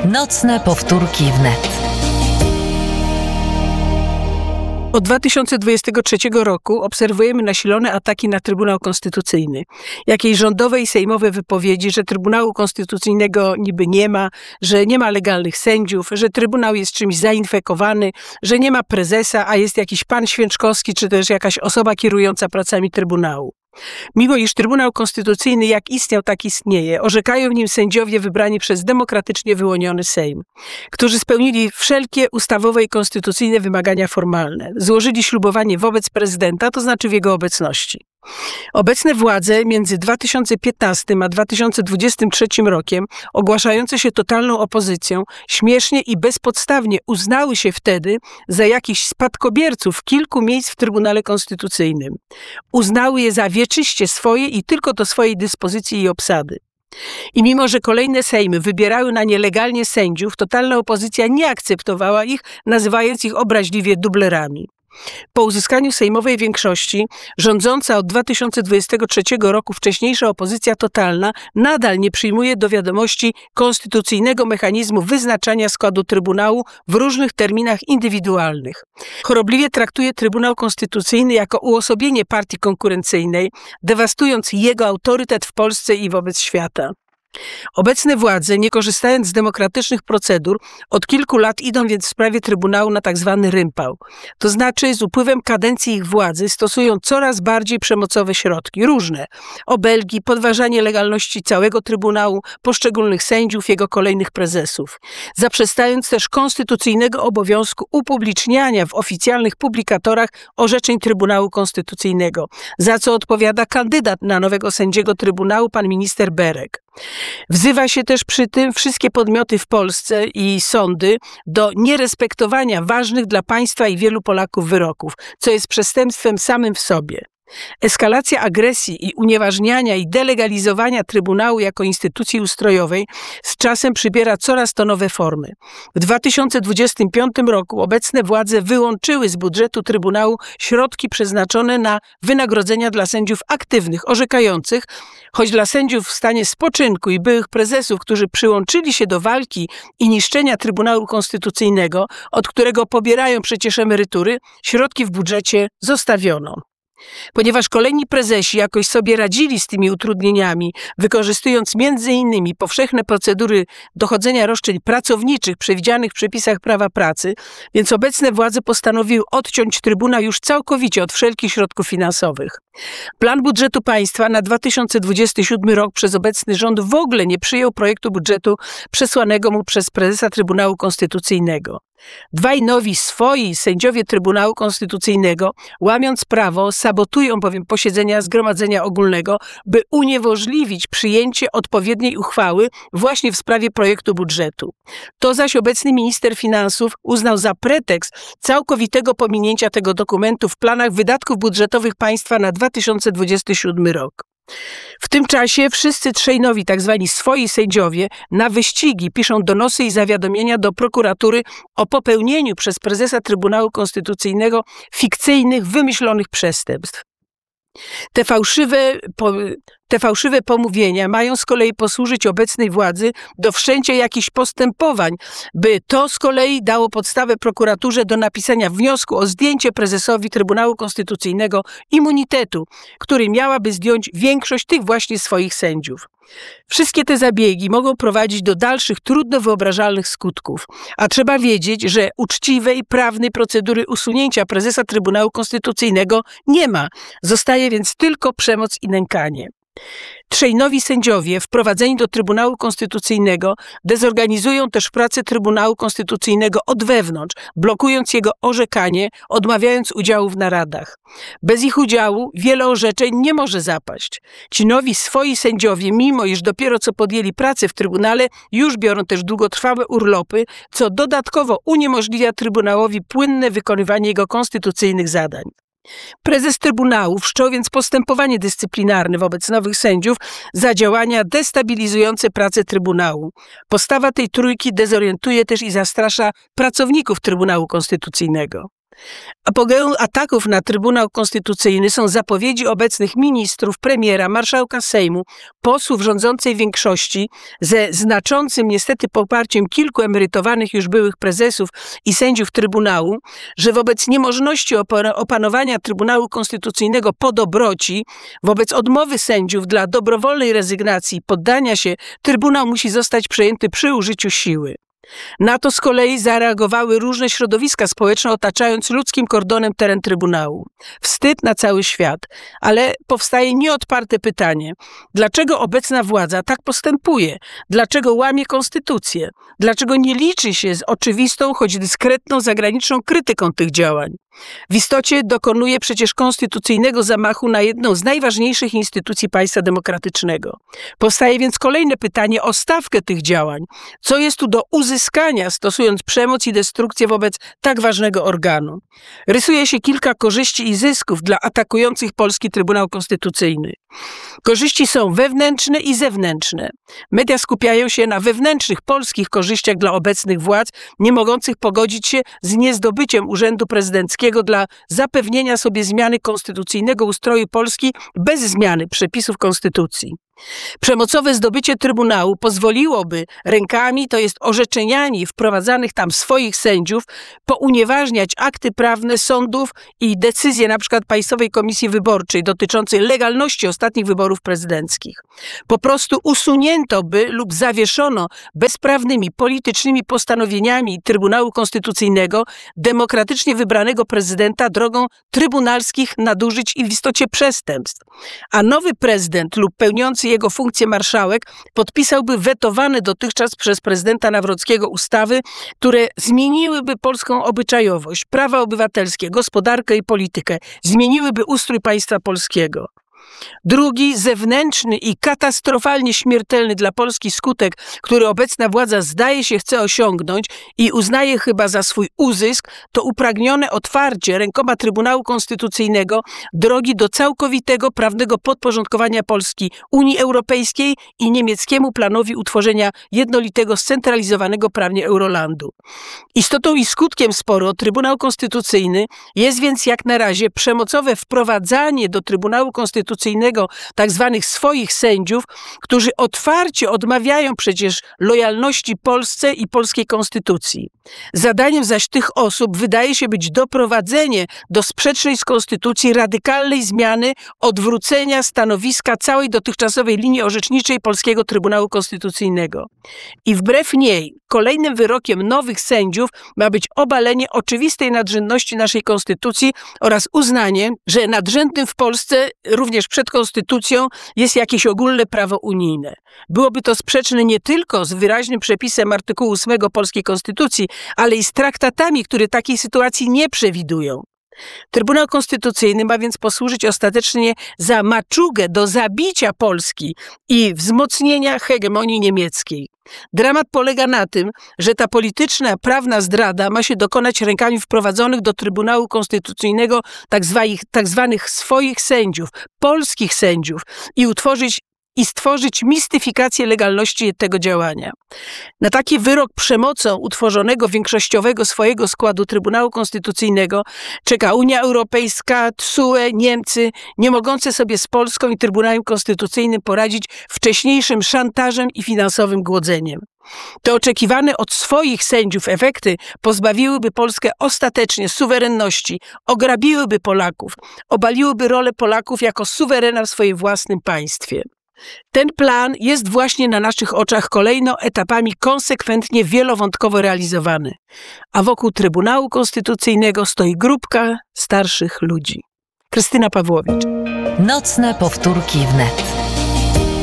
Nocne powtórki wnet. Od 2023 roku obserwujemy nasilone ataki na Trybunał Konstytucyjny. Jakieś rządowe i sejmowe wypowiedzi, że Trybunału Konstytucyjnego niby nie ma, że nie ma legalnych sędziów, że Trybunał jest czymś zainfekowany, że nie ma prezesa, a jest jakiś pan Święczkowski, czy też jakaś osoba kierująca pracami Trybunału. Mimo iż Trybunał Konstytucyjny jak istniał, tak istnieje, orzekają w nim sędziowie wybrani przez demokratycznie wyłoniony Sejm, którzy spełnili wszelkie ustawowe i konstytucyjne wymagania formalne. Złożyli ślubowanie wobec prezydenta, to znaczy w jego obecności. Obecne władze między 2015 a 2023 rokiem, ogłaszające się totalną opozycją, śmiesznie i bezpodstawnie uznały się wtedy za jakichś spadkobierców kilku miejsc w Trybunale Konstytucyjnym. Uznały je za wieczyście swoje i tylko do swojej dyspozycji i obsady. I mimo, że kolejne sejmy wybierały na nie legalnie sędziów, totalna opozycja nie akceptowała ich, nazywając ich obraźliwie dublerami. Po uzyskaniu sejmowej większości, rządząca od 2023 roku wcześniejsza opozycja totalna nadal nie przyjmuje do wiadomości konstytucyjnego mechanizmu wyznaczania składu Trybunału w różnych terminach indywidualnych. Chorobliwie traktuje Trybunał Konstytucyjny jako uosobienie partii konkurencyjnej, dewastując jego autorytet w Polsce i wobec świata. Obecne władze, nie korzystając z demokratycznych procedur, od kilku lat idą więc w sprawie Trybunału na tzw. rympał. To znaczy z upływem kadencji ich władzy stosują coraz bardziej przemocowe środki, różne. Obelgi, podważanie legalności całego Trybunału, poszczególnych sędziów, jego kolejnych prezesów. Zaprzestając też konstytucyjnego obowiązku upubliczniania w oficjalnych publikatorach orzeczeń Trybunału Konstytucyjnego, za co odpowiada kandydat na nowego sędziego Trybunału, pan minister Berek. Wzywa się też przy tym wszystkie podmioty w Polsce i sądy do nierespektowania ważnych dla państwa i wielu Polaków wyroków, co jest przestępstwem samym w sobie. Eskalacja agresji i unieważniania i delegalizowania Trybunału jako instytucji ustrojowej z czasem przybiera coraz to nowe formy. W 2025 roku obecne władze wyłączyły z budżetu Trybunału środki przeznaczone na wynagrodzenia dla sędziów aktywnych, orzekających, choć dla sędziów w stanie spoczynku i byłych prezesów, którzy przyłączyli się do walki i niszczenia Trybunału Konstytucyjnego, od którego pobierają przecież emerytury, środki w budżecie zostawiono. Ponieważ kolejni prezesi jakoś sobie radzili z tymi utrudnieniami, wykorzystując m.in. powszechne procedury dochodzenia roszczeń pracowniczych przewidzianych w przepisach prawa pracy, więc obecne władze postanowiły odciąć Trybunał już całkowicie od wszelkich środków finansowych. Plan budżetu państwa na 2027 rok przez obecny rząd w ogóle nie przyjął projektu budżetu przesłanego mu przez prezesa Trybunału Konstytucyjnego. Dwaj nowi swoi sędziowie Trybunału Konstytucyjnego, łamiąc prawo, sabotują bowiem posiedzenia Zgromadzenia Ogólnego, by uniemożliwić przyjęcie odpowiedniej uchwały właśnie w sprawie projektu budżetu. To zaś obecny minister finansów uznał za pretekst całkowitego pominięcia tego dokumentu w planach wydatków budżetowych państwa na 2027 rok. W tym czasie wszyscy trzej nowi tzw. swoi sędziowie na wyścigi piszą donosy i zawiadomienia do prokuratury o popełnieniu przez prezesa Trybunału Konstytucyjnego fikcyjnych, wymyślonych przestępstw. Te fałszywe pomówienia mają z kolei posłużyć obecnej władzy do wszczęcia jakichś postępowań, by to z kolei dało podstawę prokuraturze do napisania wniosku o zdjęcie prezesowi Trybunału Konstytucyjnego immunitetu, który miałaby zdjąć większość tych właśnie swoich sędziów. Wszystkie te zabiegi mogą prowadzić do dalszych, trudno wyobrażalnych skutków, a trzeba wiedzieć, że uczciwej, prawnej procedury usunięcia prezesa Trybunału Konstytucyjnego nie ma. Zostaje więc tylko przemoc i nękanie. Trzej nowi sędziowie wprowadzeni do Trybunału Konstytucyjnego dezorganizują też pracę Trybunału Konstytucyjnego od wewnątrz, blokując jego orzekanie, odmawiając udziału w naradach. Bez ich udziału wiele orzeczeń nie może zapaść. Ci nowi swoi sędziowie, mimo iż dopiero co podjęli pracę w Trybunale, już biorą też długotrwałe urlopy, co dodatkowo uniemożliwia Trybunałowi płynne wykonywanie jego konstytucyjnych zadań. Prezes Trybunału wszczął więc postępowanie dyscyplinarne wobec nowych sędziów za działania destabilizujące pracę Trybunału. Postawa tej trójki dezorientuje też i zastrasza pracowników Trybunału Konstytucyjnego. Apogeum ataków na Trybunał Konstytucyjny są zapowiedzi obecnych ministrów, premiera, marszałka Sejmu, posłów rządzącej większości ze znaczącym niestety poparciem kilku emerytowanych już byłych prezesów i sędziów Trybunału, że wobec niemożności opanowania Trybunału Konstytucyjnego po dobroci, wobec odmowy sędziów dla dobrowolnej rezygnacji i poddania się, Trybunał musi zostać przejęty przy użyciu siły. Na to z kolei zareagowały różne środowiska społeczne, otaczając ludzkim kordonem teren Trybunału. Wstyd na cały świat, ale powstaje nieodparte pytanie, dlaczego obecna władza tak postępuje? Dlaczego łamie konstytucję? Dlaczego nie liczy się z oczywistą, choć dyskretną zagraniczną krytyką tych działań? W istocie dokonuje przecież konstytucyjnego zamachu na jedną z najważniejszych instytucji państwa demokratycznego. Powstaje więc kolejne pytanie o stawkę tych działań. Co jest tu do uzyskania, stosując przemoc i destrukcję wobec tak ważnego organu? Rysuje się kilka korzyści i zysków dla atakujących polski Trybunał Konstytucyjny. Korzyści są wewnętrzne i zewnętrzne. Media skupiają się na wewnętrznych polskich korzyściach dla obecnych władz, nie mogących pogodzić się z niezdobyciem urzędu prezydenckiego dla zapewnienia sobie zmiany konstytucyjnego ustroju Polski bez zmiany przepisów konstytucji. Przemocowe zdobycie Trybunału pozwoliłoby rękami, to jest orzeczeniami wprowadzanych tam swoich sędziów, pounieważniać akty prawne sądów i decyzje np. Państwowej Komisji Wyborczej dotyczącej legalności ostatnich wyborów prezydenckich. Po prostu usunięto by lub zawieszono bezprawnymi politycznymi postanowieniami Trybunału Konstytucyjnego demokratycznie wybranego prezydenta drogą trybunalskich nadużyć i w istocie przestępstw. A nowy prezydent lub pełniący jego funkcję marszałek podpisałby wetowane dotychczas przez prezydenta Nawrockiego ustawy, które zmieniłyby polską obyczajowość, prawa obywatelskie, gospodarkę i politykę, zmieniłyby ustrój państwa polskiego. Drugi, zewnętrzny i katastrofalnie śmiertelny dla Polski skutek, który obecna władza zdaje się chce osiągnąć i uznaje chyba za swój uzysk, to upragnione otwarcie rękoma Trybunału Konstytucyjnego drogi do całkowitego prawnego podporządkowania Polski Unii Europejskiej i niemieckiemu planowi utworzenia jednolitego, scentralizowanego prawnie Eurolandu. Istotą i skutkiem sporu o Trybunał Konstytucyjny jest więc jak na razie przemocowe wprowadzanie do Trybunału Konstytucyjnego tak zwanych swoich sędziów, którzy otwarcie odmawiają przecież lojalności Polsce i polskiej konstytucji. Zadaniem zaś tych osób wydaje się być doprowadzenie do sprzecznej z konstytucji radykalnej zmiany, odwrócenia stanowiska całej dotychczasowej linii orzeczniczej polskiego Trybunału Konstytucyjnego. I wbrew niej kolejnym wyrokiem nowych sędziów ma być obalenie oczywistej nadrzędności naszej konstytucji oraz uznanie, że nadrzędnym w Polsce również przed konstytucją jest jakieś ogólne prawo unijne. Byłoby to sprzeczne nie tylko z wyraźnym przepisem artykułu 8 polskiej konstytucji, ale i z traktatami, które takiej sytuacji nie przewidują. Trybunał Konstytucyjny ma więc posłużyć ostatecznie za maczugę do zabicia Polski i wzmocnienia hegemonii niemieckiej. Dramat polega na tym, że ta polityczna, prawna zdrada ma się dokonać rękami wprowadzonych do Trybunału Konstytucyjnego tak zwanych swoich sędziów, polskich sędziów i stworzyć mistyfikację legalności tego działania. Na taki wyrok przemocą utworzonego większościowego swojego składu Trybunału Konstytucyjnego czeka Unia Europejska, TSUE, Niemcy, nie mogące sobie z Polską i Trybunałem Konstytucyjnym poradzić wcześniejszym szantażem i finansowym głodzeniem. Te oczekiwane od swoich sędziów efekty pozbawiłyby Polskę ostatecznie suwerenności, ograbiłyby Polaków, obaliłyby rolę Polaków jako suwerena w swoim własnym państwie. Ten plan jest właśnie na naszych oczach kolejno etapami konsekwentnie wielowątkowo realizowany, a wokół Trybunału Konstytucyjnego stoi grupka starszych ludzi. Krystyna Pawłowicz. Nocne powtórki wnet.